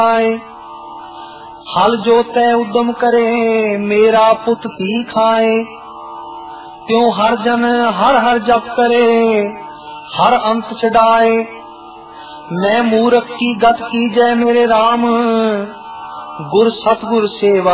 हल जोते उद्यम करे मेरा पुत धी खाए। त्यों हर जन हर हर जप करे हर अंत छड़ाए। मैं मूरख की गत की जय मेरे राम गुर सतगुर सेवा